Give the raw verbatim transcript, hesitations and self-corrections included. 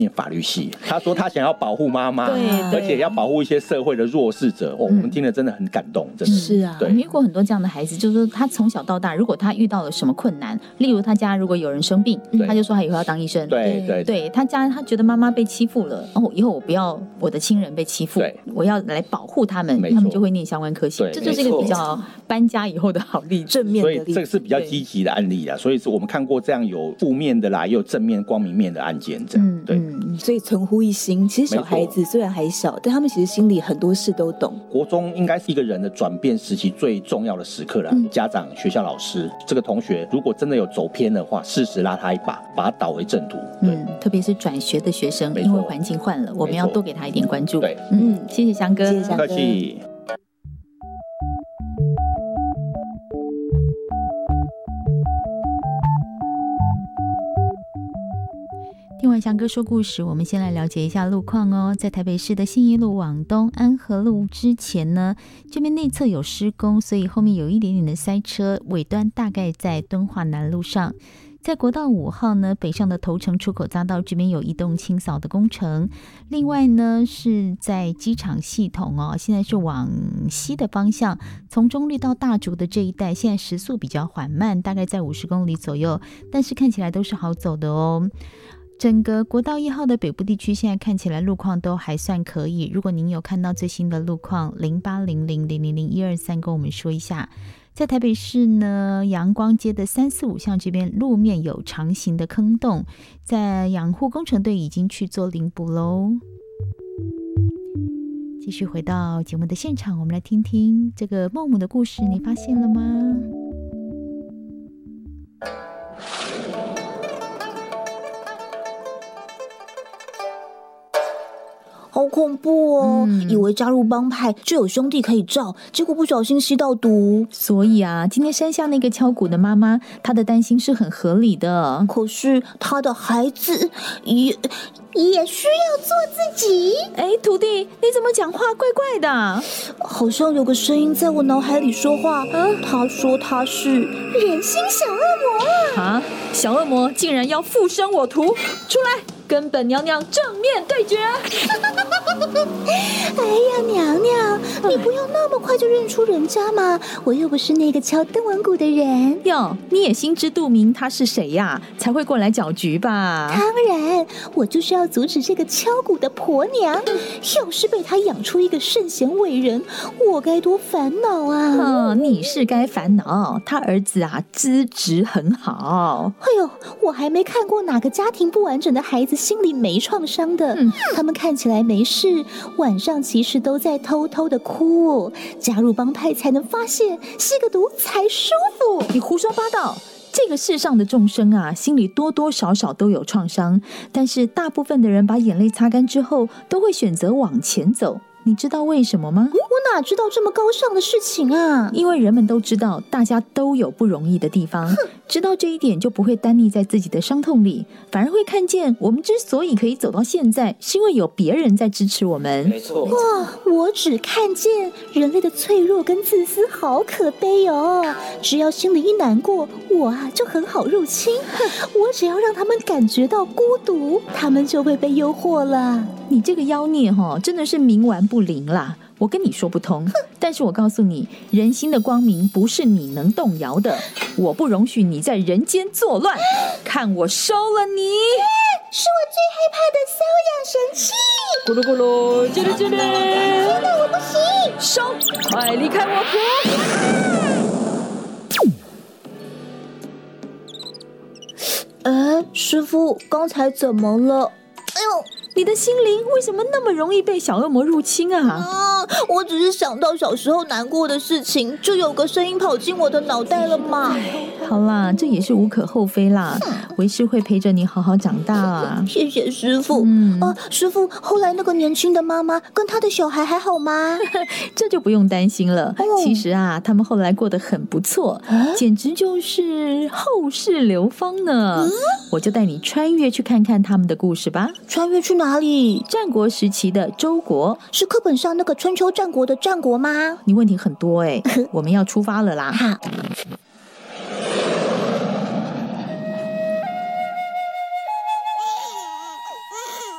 念法律系，他说他想要保护妈妈， 对， 而且要保护一些社会的弱势者。哦，我们听了真的很感动，真的是啊。我们遇过很多这样的孩子，就是说他从小到大，如果他遇到了什么困难，例如他家如果有人生病，他就说他以后要当医生。 对对对，他家他觉得妈妈被欺负了，哦，以后我不要我的亲人被欺负，我要来保护他们，他们就会念相关科系。这就是一个比较搬家以后的好例子， 正面的例子。 所以这个是比较积极的案例啦。所以是我们看过这样有负面的啦，也有正面光明面的案件，这样、嗯、对、 嗯。所以存乎一心，其实小孩子虽然还小，但他们其实心里很多事都懂。 国中应该是一个人的转变时期最重要的时刻啦、嗯、家长、学校老师，这个同学如果真的有走偏的话，适时拉他一把，把他导回正途。对、嗯， 特别是转学的学生，因为环境换了，我们要多给他一点关注。 对， 嗯，谢谢翔哥， 谢谢翔哥， 客气。 听完翔哥说故事，我们先来了解一下路况哦。在台北市的信义路往东安和路之前呢，这边内侧有施工，所以后面有一点点的塞车，尾端大概在敦化南路上。在国道五号呢，北上的头城出口匝道这边有移动清扫的工程。另外呢，是在机场系统哦，现在是往西的方向，从中立到大竹的这一带，现在时速比较缓慢，大概在五十公里左右，但是看起来都是好走的哦。整个国道一号的北部地区现在看起来路况都还算可以，如果您有看到最新的路况，零八零零零零零一二三跟我们说一下。在台北市呢，阳光街的三四五巷这边路面有长形的坑洞，在养护工程队已经去做领补喽。继续回到节目的现场，我们来听听这个孟母的故事，你发现了吗？ 好恐怖哦、嗯、以为加入帮派就有兄弟可以罩，结果不小心吸到毒。 所以啊，今天山下那个敲鼓的妈妈，她的担心是很合理的。 可是她的孩子也也需要做自己。 哎，徒弟，你怎么讲话怪怪的？ 好像有个声音在我脑海里说话，嗯，他说他是人心小恶魔啊！小恶魔竟然要附身我徒，出来！跟本娘娘正面对决！ 哎呀，娘娘，你不要那么快就认出人家嘛！我又不是那个敲邓文鼓的人。 哟，你也心知肚明他是谁呀，才会过来搅局吧？ 当然，我就是要阻止这个敲鼓的婆娘。要是被她养出一个圣贤伟人，我该多烦恼啊！ 哦，你是该烦恼，他儿子啊资质很好。 哎呦，我还没看过哪个家庭不完整的孩子心里没创伤的、嗯、他们看起来没事，晚上其实都在偷偷的哭。加入帮派才能发现，吸个毒才舒服。 你胡说八道！这个世上的众生啊，心里多多少少都有创伤，但是大部分的人把眼泪擦干之后，都会选择往前走。你知道为什么吗？ 我哪知道这么高尚的事情啊！ 因为人们都知道，大家都有不容易的地方，知道这一点就不会单立在自己的伤痛里，反而会看见我们之所以可以走到现在，是因为有别人在支持我们。 没错。 哇，我只看见人类的脆弱跟自私，好可悲哦！只要心里一难过，我啊就很好入侵。我只要让他们感觉到孤独，他们就会被诱惑了。 你这个妖孽哦，真的是冥顽不灵啦！我跟你说不通，但是我告诉你，人心的光明不是你能动摇的。我不容许你在人间作乱，看我收了你！ 是我最害怕的瘙痒神器。 咕噜咕噜，叽哩叽哩， 天哪，我不行！ 收，快离开我婆！哎，师父，刚才怎么了？哎呦！ 你的心灵为什么那么容易被小恶魔入侵啊？ 嗯，我只是想到小时候难过的事情，就有个声音跑进我的脑袋了嘛。 好啦，这也是无可厚非啦。为师会陪着你好好长大啦。 谢谢师父。嗯，啊，师父，后来那个年轻的妈妈跟她的小孩还好吗？ 这就不用担心了。哦、其实啊，他们后来过得很不错，啊、简直就是后世流芳呢。嗯、我就带你穿越去看看他们的故事吧。 穿越去哪里？ 战国时期的周国， 是课本上那个春秋战国的战国吗？ 你问题很多哎、欸，我们要出发了啦。 好。